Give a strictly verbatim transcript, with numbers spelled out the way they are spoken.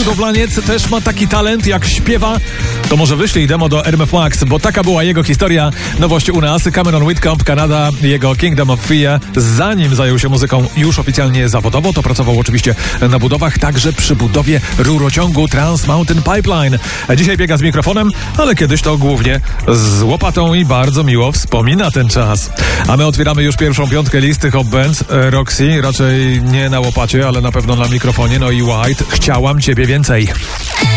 Grzegorz Oblaniec też ma taki talent, jak śpiewa, to może wyślij demo do R M F Max, bo taka była jego historia. Nowość u nas, Cameron Whitcomb, Kanada, jego Kingdom of Fear. Zanim zajął się muzyką już oficjalnie zawodowo, to pracował oczywiście na budowach, także przy budowie rurociągu Trans Mountain Pipeline. Dzisiaj biega z mikrofonem, ale kiedyś to głównie z łopatą i bardzo miło wspomina ten czas. A my otwieramy już pierwszą piątkę listy Hot Bands. Roxy, raczej nie na łopacie, ale na pewno na mikrofonie. No i White, Chciałam Ciebie Więcej.